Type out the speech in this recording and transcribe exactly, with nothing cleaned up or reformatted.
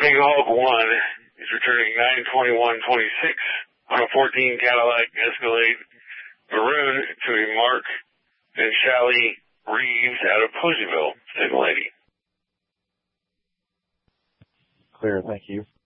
Big Hog one is returning nine twenty-one twenty-six on a fourteen Cadillac Escalade Maroon to a Mark and Shelly Reeves out of Poseyville, Signal eighty. Clear, thank you.